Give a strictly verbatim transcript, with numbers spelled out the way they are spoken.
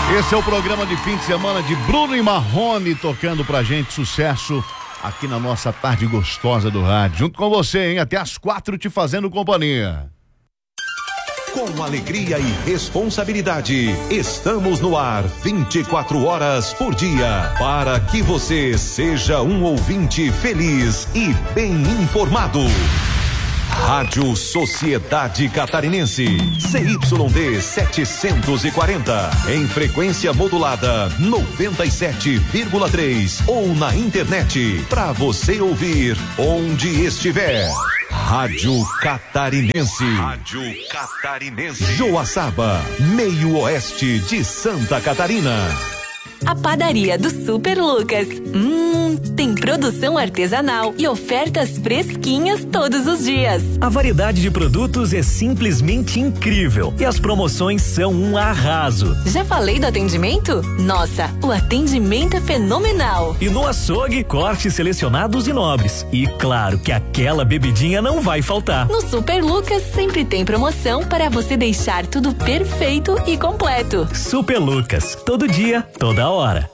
Esse é o programa de fim de semana de Bruno e Marrone tocando pra gente sucesso aqui na nossa tarde gostosa do rádio. Junto com você, hein? Até às quatro te fazendo companhia. Com alegria e responsabilidade, estamos no ar vinte e quatro horas por dia, para que você seja um ouvinte feliz e bem informado. Rádio Sociedade Catarinense, C Y D setecentos e quarenta, em frequência modulada noventa e sete vírgula três ou na internet, para você ouvir onde estiver. Rádio Catarinense. Rádio Catarinense. Joaçaba, meio oeste de Santa Catarina. A padaria do Super Lucas. Hum, tem produção artesanal e ofertas fresquinhas todos os dias. A variedade de produtos é simplesmente incrível e as promoções são um arraso. Já falei do atendimento? Nossa, o atendimento é fenomenal. E no açougue, cortes selecionados e nobres. E claro que aquela bebidinha não vai faltar. No Super Lucas sempre tem promoção para você deixar tudo perfeito e completo. Super Lucas, todo dia, toda hora.